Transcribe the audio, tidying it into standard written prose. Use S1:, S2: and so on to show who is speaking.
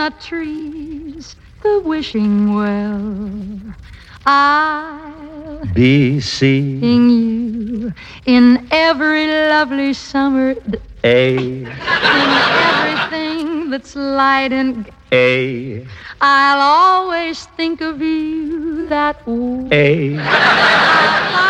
S1: trees, the wishing well. I'll
S2: B, C,
S1: sing you in every lovely summer
S2: A,
S1: in everything that's light and
S2: A,
S1: I'll always think of you that way.
S2: A.